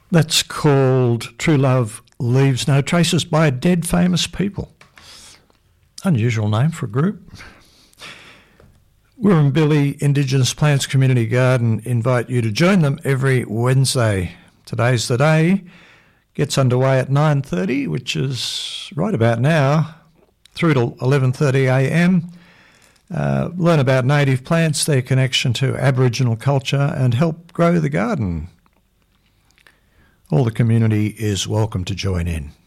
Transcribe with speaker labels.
Speaker 1: That's called True Love Leaves No Traces by Dead Famous People. Unusual name for a group. Wirrumbili Indigenous Plants Community Garden invite you to join them every Wednesday. Today's the day. Gets underway at 9:30, which is right about now, through to 11:30am. Learn about native plants, their connection to Aboriginal culture, and help grow the garden. All the community is welcome to join in.